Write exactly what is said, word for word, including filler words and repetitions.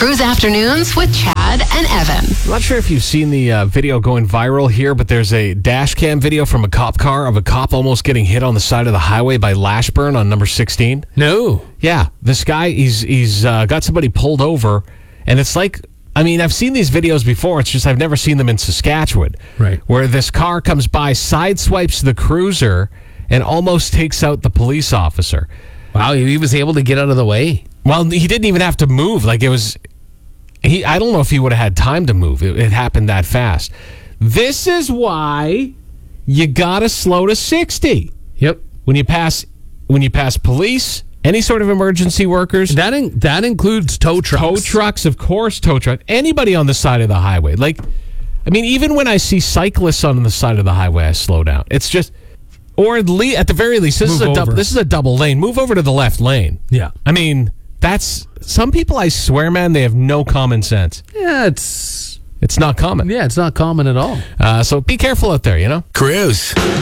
Cruise Afternoons with Chad and Evan. I'm not sure if you've seen the uh, video going viral here, but there's a dash cam video from a cop car of a cop almost getting hit on the side of the highway by Lashburn on number sixteen. No. Yeah, this guy, he's he's uh, got somebody pulled over, and it's like, I mean, I've seen these videos before, it's just I've never seen them in Saskatchewan. Right. Where this car comes by, sideswipes the cruiser, and almost takes out the police officer. Wow, he was able to get out of the way. Well, he didn't even have to move. Like, it was... He, I don't know if he would have had time to move. It, it happened that fast. This is why you gotta slow to sixty. Yep. When you pass, when you pass police, any sort of emergency workers. That in, that includes tow trucks. Tow trucks, of course, tow truck. Anybody on the side of the highway. Like, I mean, even when I see cyclists on the side of the highway, I slow down. It's just, or at, le- at the very least, this Move is a over. double. This is a double lane. Move over to the left lane. Yeah. I mean, that's some people. I swear, man, they have no common sense. Yeah, it's It's not common. yeah, it's not common at all. Uh, so be careful out there. You know. Cruise.